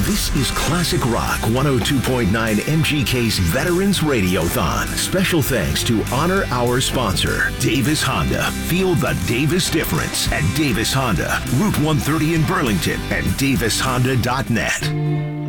This is Classic Rock 102.9 MGK's Veterans Radiothon. Special thanks to honor our sponsor, Davis Honda. Feel the Davis difference at Davis Honda, Route 130 in Burlington, and davishonda.net.